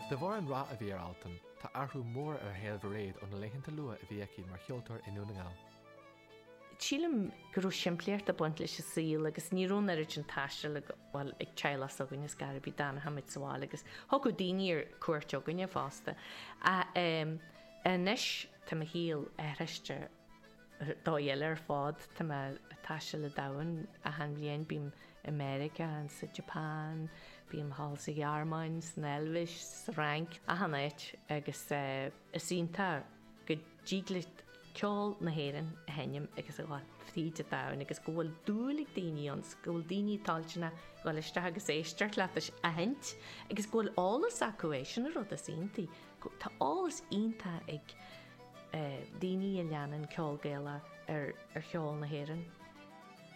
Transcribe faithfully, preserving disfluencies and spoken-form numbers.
De bhar an rá a bhí ar altan, tá arthú mór ar héalh réad ó na leitheanta lua a bhí aici mar cheoltóir in Núnagáil. Sílim gurú siimplíart a buint leis síl agus níún ar an taiiste le bhil ag telas a gine scarabí dána haid sáil agus thug daoine cuairt aganine fásta. A inis tá híal éiriiste dóhéile ar fád tá taiiste le dahan a an bblion bím America an sa Japan, bím hallsa Gearmáin, san Elvis, sa Rank a hanéit agus isínta go ddíglit ceol na héireann a henim agus a bháil fríd a dain agus go bhfuil dúlaigh daoine ans, go bhfuil daoine táiltena bhfuil iste agus éisteart leatas a haint agus go bhfuil álas acuéisisin a rud a síntaí. Tá álas ionta ag daoine a leanan ceol géala ar cheol na héireann.